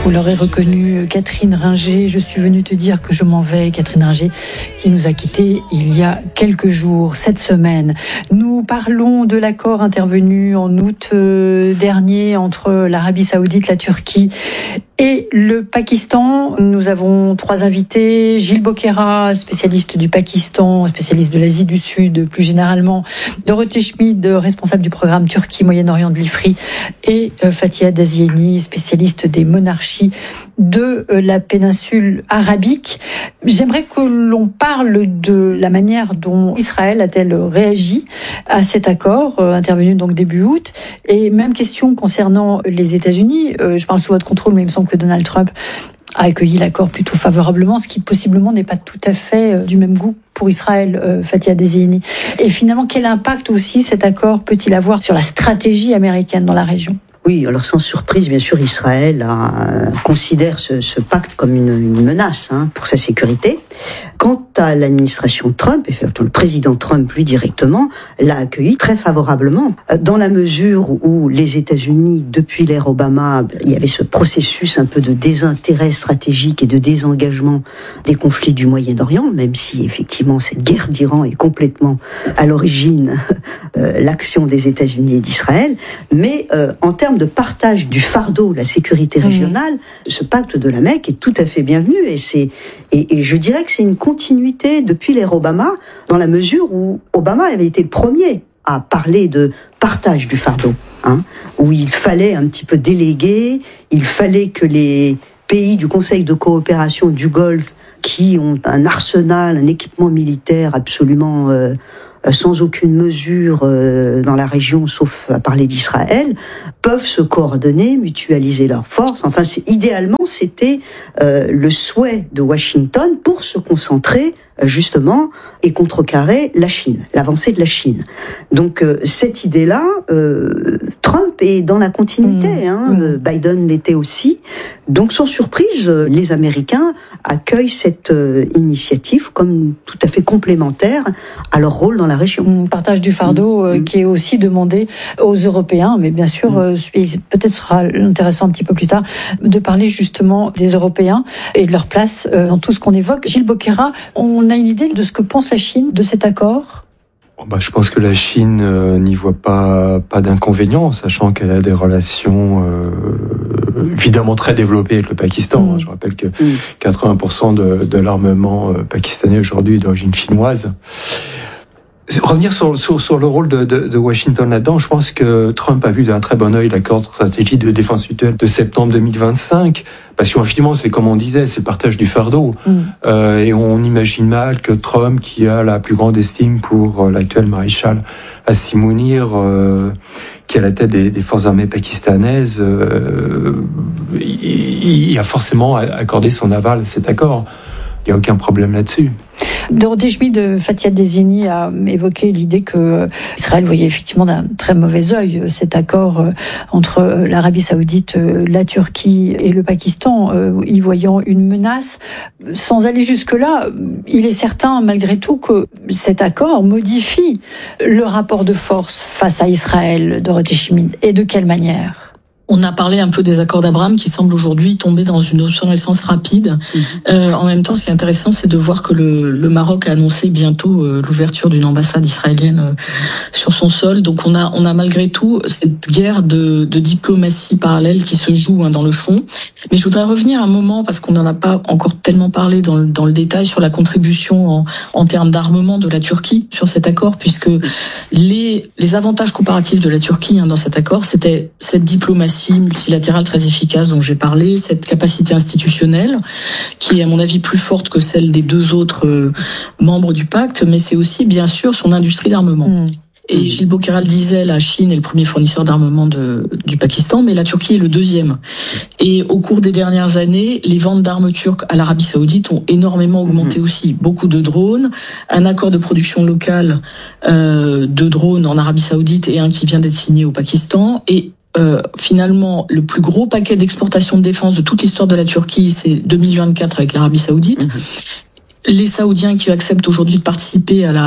Vous l'aurez reconnu, Catherine Ringer, je suis venue te dire que je m'en vais. Catherine Ringer qui nous a quittés il y a quelques jours, cette semaine. Nous parlons de l'accord intervenu en août dernier entre l'Arabie Saoudite, la Turquie et le Pakistan. Nous avons 3 invités. Gilles Bokera, spécialiste du Pakistan, spécialiste de l'Asie du Sud, plus généralement. Dorothée Schmid, responsable du programme Turquie Moyen-Orient de l'IFRI. Et Fathia Dazieni, spécialiste des monarchies de la péninsule arabique. J'aimerais que l'on parle de la manière dont Israël a-t-elle réagi à cet accord intervenu donc début août. Et même question concernant les États-Unis. Je parle sous votre contrôle, mais il me semble que Donald Trump a accueilli l'accord plutôt favorablement, ce qui possiblement n'est pas tout à fait du même goût pour Israël, Fathia Dazieni. Et finalement, quel impact aussi cet accord peut-il avoir sur la stratégie américaine dans la région ? Oui, alors sans surprise, bien sûr, Israël considère ce pacte comme une menace pour sa sécurité. Quant à l'administration Trump, et le président Trump, lui directement, l'a accueilli très favorablement, dans la mesure où les États-Unis, depuis l'ère Obama, il y avait ce processus un peu de désintérêt stratégique et de désengagement des conflits du Moyen-Orient, même si effectivement cette guerre d'Iran est complètement à l'origine l'action des États-Unis et d'Israël, mais en termes de partage du fardeau, la sécurité régionale, ce pacte de la Mecque est tout à fait bienvenu et je dirais que c'est une continuité depuis l'ère Obama, dans la mesure où Obama avait été le premier à parler de partage du fardeau, où il fallait un petit peu déléguer, il fallait que les pays du Conseil de coopération du Golfe, qui ont un arsenal, un équipement militaire absolument sans aucune mesure dans la région, sauf à parler d'Israël, peuvent se coordonner, mutualiser leurs forces. Enfin, idéalement, c'était le souhait de Washington pour se concentrer justement et contrecarrer la Chine, l'avancée de la Chine. Donc cette idée-là, Trump est dans la continuité, Biden l'était aussi. Donc sans surprise, les Américains accueillent cette initiative comme tout à fait complémentaire à leur rôle dans la région. Partage du fardeau qui est aussi demandé aux Européens, mais bien sûr, peut-être sera intéressant un petit peu plus tard de parler justement des Européens et de leur place dans tout ce qu'on évoque. Gilles Bokera, on a une idée de ce que pense la Chine de cet accord ? Je pense que la Chine n'y voit pas d'inconvénient, sachant qu'elle a des relations évidemment très développées avec le Pakistan. Je rappelle que 80% de l'armement pakistanais aujourd'hui est d'origine chinoise. Revenir sur le rôle de Washington là-dedans, je pense que Trump a vu d'un très bon œil l'accord stratégique de défense mutuelle de septembre 2025, parce qu'effectivement, c'est comme on disait, c'est le partage du fardeau. Et on imagine mal que Trump, qui a la plus grande estime pour l'actuel maréchal Asim Munir, qui est à la tête des forces armées pakistanaises, il a forcément accordé son aval à cet accord. Il n'y a aucun problème là-dessus. Dorothée Schmid, Fathia Dazieni a évoqué l'idée que Israël voyait effectivement d'un très mauvais œil cet accord entre l'Arabie Saoudite, la Turquie et le Pakistan, y voyant une menace. Sans aller jusque-là, il est certain malgré tout que cet accord modifie le rapport de force face à Israël, Dorothée Schmid, et de quelle manière ? On a parlé un peu des accords d'Abraham qui semblent aujourd'hui tomber dans une obsolescence rapide. En même temps, ce qui est intéressant, c'est de voir que le Maroc a annoncé bientôt l'ouverture d'une ambassade israélienne sur son sol. Donc on a malgré tout cette guerre de diplomatie parallèle qui se joue dans le fond. Mais je voudrais revenir un moment, parce qu'on n'en a pas encore tellement parlé dans le détail, sur la contribution en termes d'armement de la Turquie sur cet accord, puisque les avantages comparatifs de la Turquie dans cet accord, c'était cette diplomatie multilatérale très efficace dont j'ai parlé, cette capacité institutionnelle qui est à mon avis plus forte que celle des 2 autres membres du pacte, mais c'est aussi bien sûr son industrie d'armement. Et Gilles Bokera le disait, la Chine est le premier fournisseur d'armement du Pakistan, mais la Turquie est le deuxième. Et au cours des dernières années, les ventes d'armes turques à l'Arabie Saoudite ont énormément augmenté aussi. Beaucoup de drones, un accord de production locale de drones en Arabie Saoudite et un qui vient d'être signé au Pakistan. Et finalement, le plus gros paquet d'exportation de défense de toute l'histoire de la Turquie, c'est 2024 avec l'Arabie Saoudite. les Saoudiens qui acceptent aujourd'hui de participer à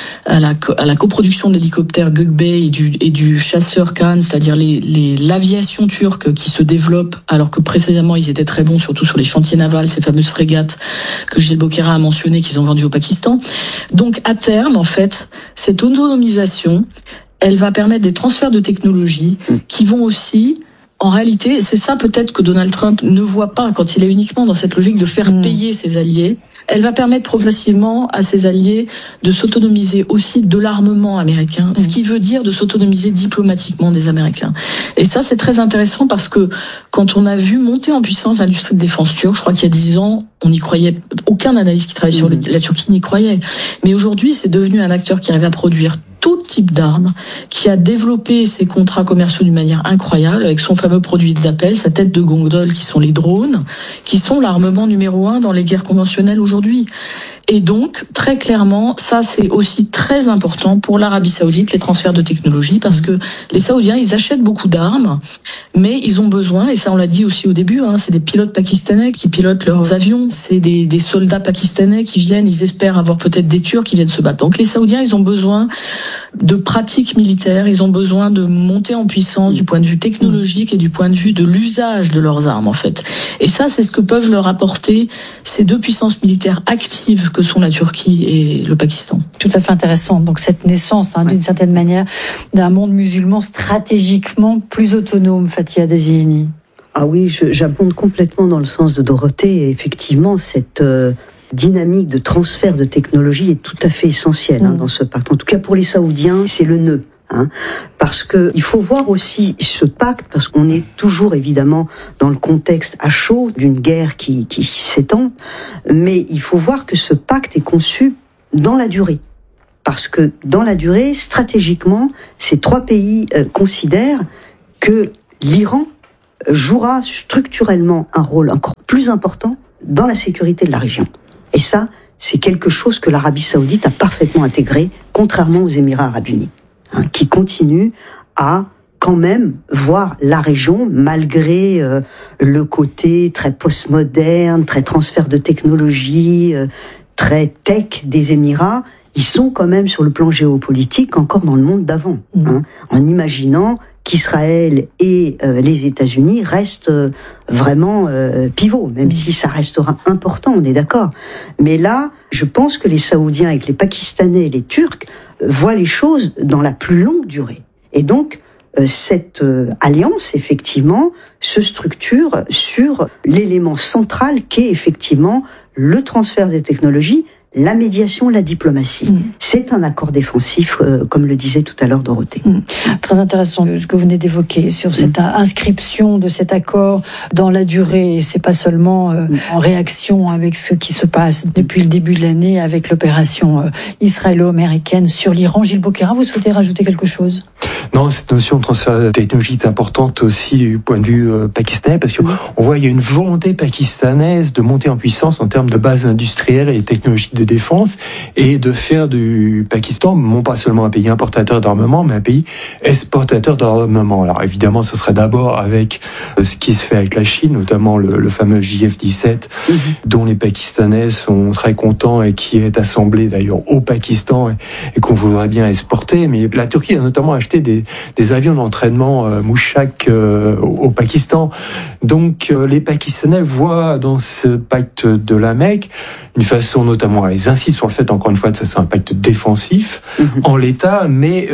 la coproduction de l'hélicoptère Gökbey et du chasseur Khan, c'est-à-dire l'aviation turque qui se développe, alors que précédemment ils étaient très bons, surtout sur les chantiers navals, ces fameuses frégates que Gilles Bocquera a mentionné qu'ils ont vendues au Pakistan. Donc à terme, en fait, cette autonomisation, elle va permettre des transferts de technologies qui vont aussi... En réalité, c'est ça peut-être que Donald Trump ne voit pas quand il est uniquement dans cette logique de faire payer ses alliés. Elle va permettre progressivement à ses alliés de s'autonomiser aussi de l'armement américain, ce qui veut dire de s'autonomiser diplomatiquement des Américains. Et ça, c'est très intéressant parce que quand on a vu monter en puissance l'industrie de défense turque, je crois qu'il y a 10 ans, on n'y croyait, aucun analyste qui travaille sur la Turquie n'y croyait. Mais aujourd'hui, c'est devenu un acteur qui arrive à produire tout type d'armes, qui a développé ses contrats commerciaux d'une manière incroyable avec son fameux produit d'appel, sa tête de gondole qui sont les drones, qui sont l'armement numéro 1 dans les guerres conventionnelles aujourd'hui. Et donc, très clairement, ça c'est aussi très important pour l'Arabie Saoudite, les transferts de technologie, parce que les Saoudiens, ils achètent beaucoup d'armes, mais ils ont besoin, et ça on l'a dit aussi au début, c'est des pilotes pakistanais qui pilotent leurs avions, c'est des soldats pakistanais qui viennent, ils espèrent avoir peut-être des Turcs qui viennent se battre. Donc les Saoudiens, ils ont besoin de pratiques militaires, ils ont besoin de monter en puissance du point de vue technologique et du point de vue de l'usage de leurs armes en fait. Et ça, c'est ce que peuvent leur apporter ces deux puissances militaires actives que sont la Turquie et le Pakistan. Tout à fait intéressant. Donc cette naissance, d'une certaine manière, d'un monde musulman stratégiquement plus autonome, Fathia Dezeni. Ah oui, j'abonde complètement dans le sens de Dorothée. Et effectivement, cette dynamique de transfert de technologie est tout à fait essentielle dans ce pacte. En tout cas, pour les Saoudiens, c'est le nœud. Parce que il faut voir aussi ce pacte, parce qu'on est toujours évidemment dans le contexte à chaud d'une guerre qui s'étend, mais il faut voir que ce pacte est conçu dans la durée. Parce que dans la durée, stratégiquement, ces trois pays considèrent que l'Iran jouera structurellement un rôle encore plus important dans la sécurité de la région. Et ça, c'est quelque chose que l'Arabie Saoudite a parfaitement intégré, contrairement aux Émirats Arabes Unis, qui continuent à quand même voir la région, malgré le côté très postmoderne, très transfert de technologie, très tech des Émirats, ils sont quand même sur le plan géopolitique encore dans le monde d'avant, en imaginant qu'Israël et les États-Unis restent vraiment pivots, même si ça restera important, on est d'accord. Mais là, je pense que les Saoudiens avec les Pakistanais et les Turcs voient les choses dans la plus longue durée. Et donc, cette alliance, effectivement, se structure sur l'élément central qu'est effectivement le transfert des technologies, la médiation, la diplomatie. C'est un accord défensif, comme le disait tout à l'heure Dorothée. Très intéressant ce que vous venez d'évoquer sur cette inscription de cet accord dans la durée. Et c'est pas seulement en réaction avec ce qui se passe depuis le début de l'année avec l'opération israélo-américaine sur l'Iran. Gilles Bocquera, vous souhaitez rajouter quelque chose ? Non, cette notion de transfert de technologie est importante aussi du point de vue pakistanais, parce que on voit il y a une volonté pakistanaise de monter en puissance en termes de base industrielle et technologique de défense, et de faire du Pakistan non pas seulement un pays importateur d'armement, mais un pays exportateur d'armement. Alors évidemment, ce serait d'abord avec ce qui se fait avec la Chine, notamment le fameux JF-17, dont les Pakistanais sont très contents et qui est assemblé d'ailleurs au Pakistan et qu'on voudrait bien exporter. Mais la Turquie a notamment acheté des avions d'entraînement Mouchak au Pakistan. Donc les Pakistanais voient dans ce pacte de la Mecque une façon, notamment, ils insistent sur le fait, encore une fois, que ce soit un pacte défensif en l'état, mais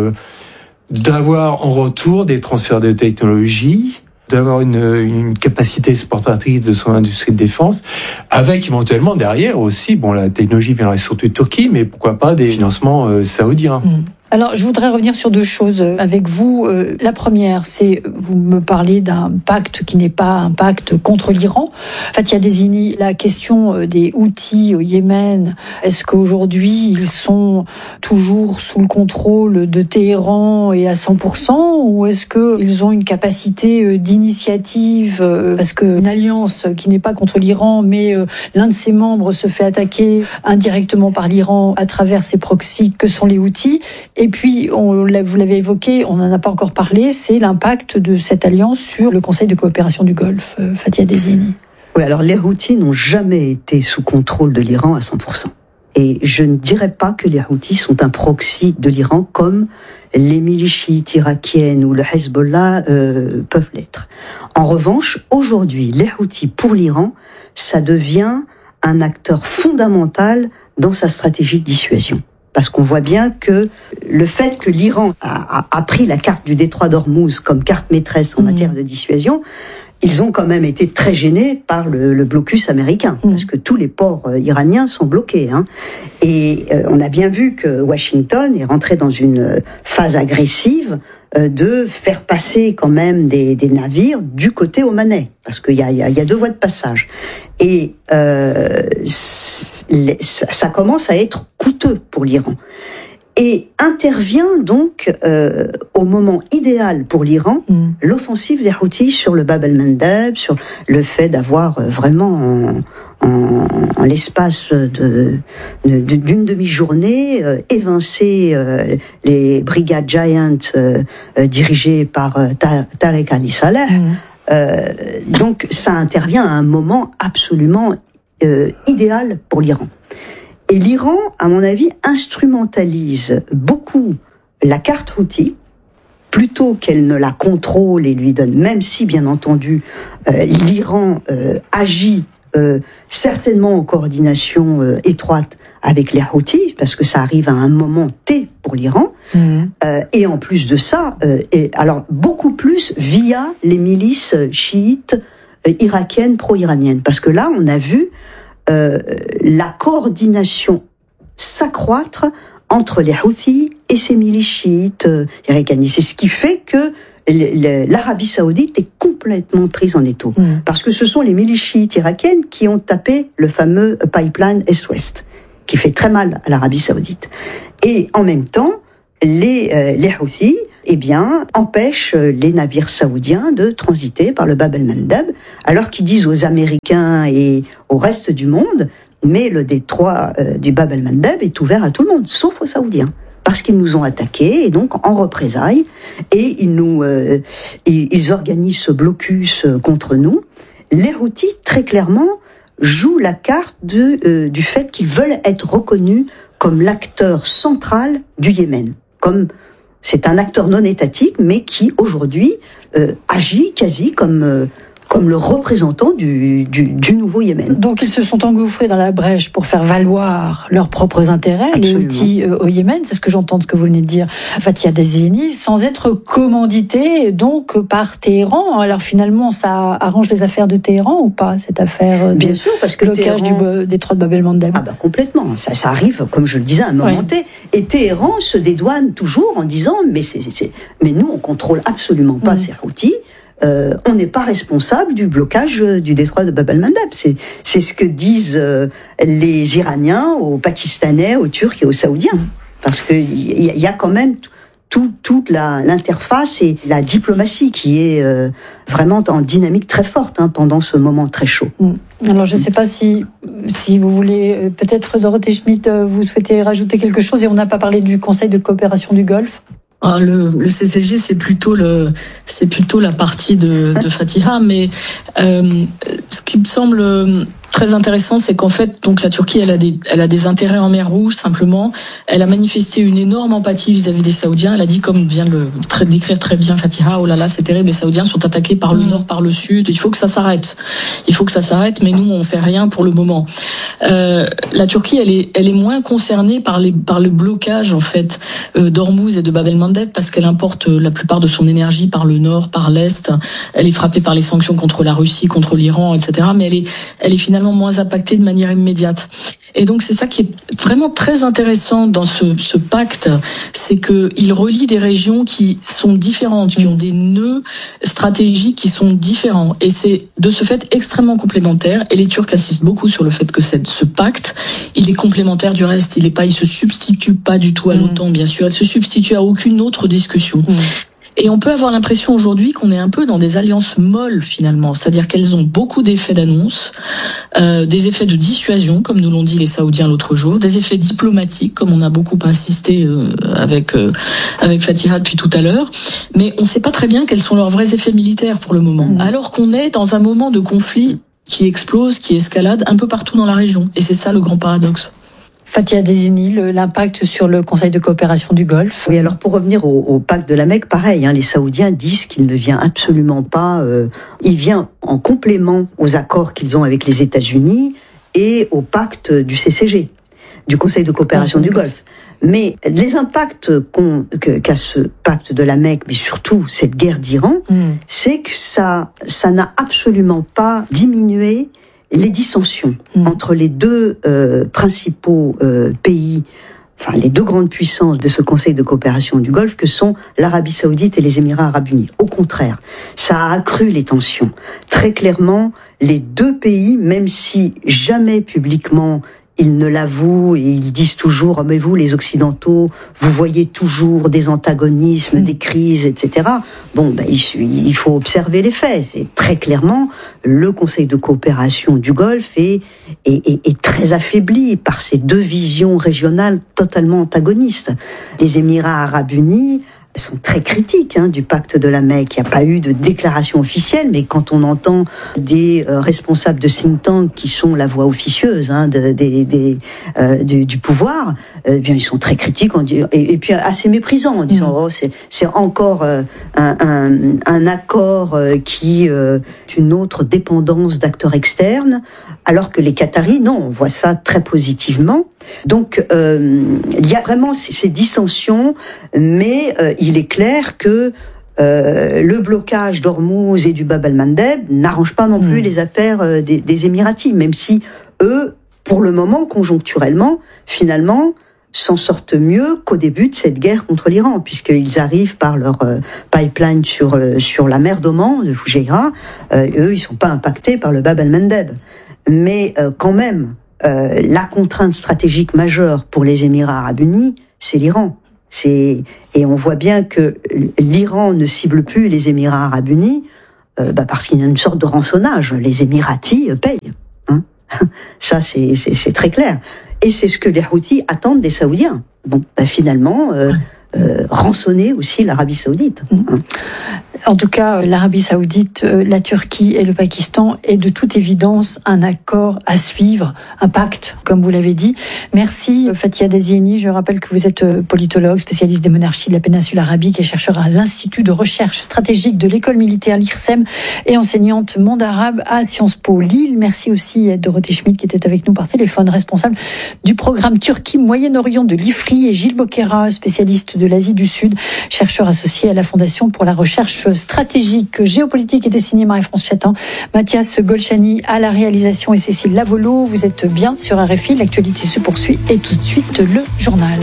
d'avoir en retour des transferts de technologie, d'avoir une capacité exportatrice de son industrie de défense, avec éventuellement derrière aussi, la technologie viendrait surtout de Turquie, mais pourquoi pas des financements saoudiens. Alors, je voudrais revenir sur deux choses avec vous. La première, c'est, vous me parlez d'un pacte qui n'est pas un pacte contre l'Iran. Fathia Dezeni, la question des Houthis au Yémen, est-ce qu'aujourd'hui, ils sont toujours sous le contrôle de Téhéran et à 100%, ou est-ce qu'ils ont une capacité d'initiative, parce qu'une alliance qui n'est pas contre l'Iran, mais l'un de ses membres se fait attaquer indirectement par l'Iran à travers ses proxys que sont les Houthis. Et puis, vous l'avez évoqué, on n'en a pas encore parlé, c'est l'impact de cette alliance sur le Conseil de coopération du Golfe. Fathia Dezeni. Oui, alors les Houthis n'ont jamais été sous contrôle de l'Iran à 100%. Et je ne dirais pas que les Houthis sont un proxy de l'Iran comme les milices chiites irakiennes ou le Hezbollah peuvent l'être. En revanche, aujourd'hui, les Houthis pour l'Iran, ça devient un acteur fondamental dans sa stratégie de dissuasion. Parce qu'on voit bien que le fait que l'Iran a pris la carte du détroit d'Ormuz comme carte maîtresse en matière de dissuasion, ils ont quand même été très gênés par le blocus américain, parce que tous les ports iraniens sont bloqués. Et on a bien vu que Washington est rentré dans une phase agressive de faire passer quand même des navires du côté omanais, parce qu'il y a deux voies de passage. Et ça commence à être coûteux pour l'Iran. Et intervient donc au moment idéal pour l'Iran l'offensive des Houthis sur le Bab el-Mandeb, sur le fait d'avoir vraiment en l'espace d'une demi-journée évincé les brigades Giant dirigées par Tariq Ali Saleh. Donc ça intervient à un moment absolument idéal pour l'Iran. Et l'Iran, à mon avis, instrumentalise beaucoup la carte Houthi, plutôt qu'elle ne la contrôle et lui donne, même si, bien entendu, l'Iran agit certainement en coordination étroite avec les Houthis, parce que ça arrive à un moment T pour l'Iran, et en plus de ça, alors beaucoup plus via les milices chiites irakiennes, pro-iraniennes, parce que là, on a vu la coordination s'accroître entre les Houthis et ces milices chiites irakiennes. C'est ce qui fait que l'Arabie Saoudite est complètement prise en étau. Parce que ce sont les milices chiites irakiennes qui ont tapé le fameux pipeline Est-Ouest, qui fait très mal à l'Arabie Saoudite. Et en même temps, les Houthis, empêchent les navires saoudiens de transiter par le Bab el-Mandeb, alors qu'ils disent aux Américains et au reste du monde, mais le détroit du Bab el-Mandeb est ouvert à tout le monde, sauf aux Saoudiens, parce qu'ils nous ont attaqués, et donc en représailles, et ils organisent ce blocus contre nous. Les Houthis, très clairement, jouent la carte du fait qu'ils veulent être reconnus comme l'acteur central du Yémen, c'est un acteur non étatique, mais qui aujourd'hui agit quasi comme le représentant du nouveau Yémen. Donc ils se sont engouffrés dans la brèche pour faire valoir leurs propres intérêts, Absolument. les Houthis au Yémen, c'est ce que j'entends de ce que vous venez de dire, Fathia Dazeni, sans être commandités donc par Téhéran. Alors finalement, ça arrange les affaires de Téhéran ou pas, cette affaire Bien sûr, parce que blocage du détroit de Bab el-Mandeb? Complètement. Ça arrive, comme je le disais, à un moment T. Et Téhéran se dédouane toujours en disant mais nous, on contrôle absolument pas ces Houthis. On n'est pas responsable du blocage du détroit de Bab el-Mandeb. C'est ce que disent les Iraniens aux Pakistanais, aux Turcs et aux Saoudiens. Parce que il y a quand même toute l'interface et la diplomatie qui est vraiment en dynamique très forte pendant ce moment très chaud. Alors je ne sais pas si vous voulez, peut-être Dorothée Schmidt, vous souhaitez rajouter quelque chose, et on n'a pas parlé du Conseil de coopération du Golfe. Le CCG, c'est plutôt la partie de Fatiha, mais ce qui me semble très intéressant, c'est qu'en fait, donc la Turquie, elle a des intérêts en mer Rouge. Simplement, elle a manifesté une énorme empathie vis-à-vis des Saoudiens. Elle a dit, comme vient de le décrire très bien Fatiha, oh là là, c'est terrible, les Saoudiens sont attaqués par le nord, par le sud. Il faut que ça s'arrête. Mais nous, on fait rien pour le moment. La Turquie, elle est moins concernée par le blocage en fait d'Ormuz et de Bab el-Mandeb, parce qu'elle importe la plupart de son énergie par le nord, par l'est. Elle est frappée par les sanctions contre la Russie, contre l'Iran, etc. Mais elle est finalement moins impactée de manière immédiate. Et donc c'est ça qui est vraiment très intéressant dans ce pacte, c'est que il relie des régions qui sont différentes, qui ont des nœuds stratégiques qui sont différents, et c'est de ce fait extrêmement complémentaire. Et les Turcs insistent beaucoup sur le fait que ce pacte, il est complémentaire du reste. Il se substitue pas du tout à l'OTAN, bien sûr. Il se substitue à aucune autre discussion. Et on peut avoir l'impression aujourd'hui qu'on est un peu dans des alliances molles finalement, c'est-à-dire qu'elles ont beaucoup d'effets d'annonce, des effets de dissuasion, comme nous l'ont dit les Saoudiens l'autre jour, des effets diplomatiques, comme on a beaucoup insisté avec Fatiha depuis tout à l'heure, mais on ne sait pas très bien quels sont leurs vrais effets militaires pour le moment, alors qu'on est dans un moment de conflit qui explose, qui escalade un peu partout dans la région. Et c'est ça le grand paradoxe. Fathia Dezeni, l'impact sur le Conseil de coopération du Golfe. Oui, alors pour revenir au pacte de la Mecque, pareil, les Saoudiens disent qu'il ne vient absolument pas, il vient en complément aux accords qu'ils ont avec les États-Unis et au pacte du CCG, du Conseil de coopération du Golfe. Mais les impacts qu'a ce pacte de la Mecque, mais surtout cette guerre d'Iran, c'est que ça n'a absolument pas diminué les dissensions entre les deux principaux pays, enfin les deux grandes puissances de ce Conseil de coopération du Golfe que sont l'Arabie Saoudite et les Émirats Arabes Unis. Au contraire, ça a accru les tensions. Très clairement, les deux pays, même si jamais publiquement ils ne l'avouent et ils disent toujours « mais vous, les Occidentaux, vous voyez toujours des antagonismes, des crises, etc. » Bon, il faut observer les faits. C'est très clairement, le Conseil de coopération du Golfe est très affaibli par ces deux visions régionales totalement antagonistes. Les Émirats Arabes Unis sont très critiques du pacte de la Mecque. Il n'y a pas eu de déclaration officielle, mais quand on entend des responsables de think tank qui sont la voix officieuse du pouvoir, bien ils sont très critiques et puis assez méprisants en disant c'est encore un accord qui est une autre dépendance d'acteurs externes, alors que les Qataris, non, on voit ça très positivement. Donc il y a vraiment ces dissensions, mais il est clair que le blocage d'Ormuz et du Bab el-Mandeb n'arrange pas non plus les affaires des Émiratis, même si eux, pour le moment, conjoncturellement, finalement, s'en sortent mieux qu'au début de cette guerre contre l'Iran, puisqu'ils arrivent par leur pipeline sur la mer d'Oman, de Fujairah. Eux, ils sont pas impactés par le Bab el-Mandeb. Mais quand même, la contrainte stratégique majeure pour les Émirats Arabes Unis, c'est l'Iran. Et on voit bien que l'Iran ne cible plus les Émirats Arabes Unis parce qu'il y a une sorte de rançonnage. Les Émiratis payent. Ça, c'est très clair. Et c'est ce que les Houthis attendent des Saoudiens. Bon, finalement, rançonner aussi l'Arabie Saoudite. En tout cas, l'Arabie Saoudite, la Turquie et le Pakistan est de toute évidence un accord à suivre, un pacte, comme vous l'avez dit. Merci Fathia Dezeni. Je rappelle que vous êtes politologue, spécialiste des monarchies de la péninsule arabique et chercheur à l'Institut de recherche stratégique de l'école militaire, l'IRSEM, et enseignante monde arabe à Sciences Po Lille. Merci aussi à Dorothée Schmidt qui était avec nous par téléphone, responsable du programme Turquie-Moyen-Orient de l'IFRI, et Gilles Boquera, spécialiste de l'Asie du Sud, chercheur associé à la Fondation pour la recherche stratégique géopolitique, était signé Marie-France Chatin, Mathias Golchani à la réalisation et Cécile Lavolo. Vous êtes bien sur RFI, l'actualité se poursuit et tout de suite le journal.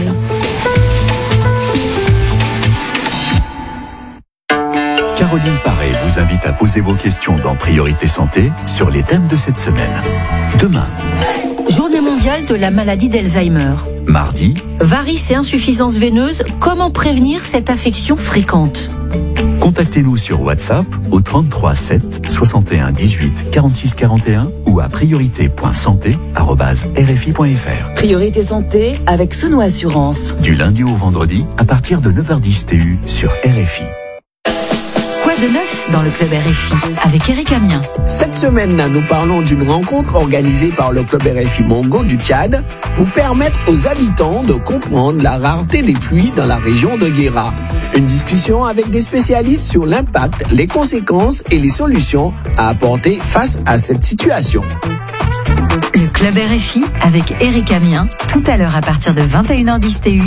Caroline Paré vous invite à poser vos questions dans Priorité Santé sur les thèmes de cette semaine. Demain, Journée mondiale de la maladie d'Alzheimer. mardi, Varices et insuffisance veineuse, comment prévenir cette affection fréquente? contactez-nous sur WhatsApp au 33 7 61 18 46 41 ou à priorité.santé@rfi.fr. Priorité Santé avec Sono Assurance. Du lundi au vendredi à partir de 9h10 TU sur RFI. Quoi de neuf dans le club RFI avec Eric Amien? Cette semaine, nous parlons d'une rencontre organisée par le club RFI Mongo du Tchad pour permettre aux habitants de comprendre la rareté des pluies dans la région de Guéra. Une discussion avec des spécialistes sur l'impact, les conséquences et les solutions à apporter face à cette situation. Le club RFI avec Eric Amien, tout à l'heure à partir de 21h10 TU